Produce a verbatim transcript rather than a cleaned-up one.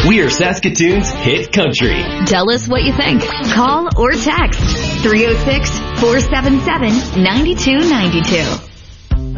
We are Saskatoon's hit country. Tell us what you think. Call or text three oh six, four seven seven, nine two nine two.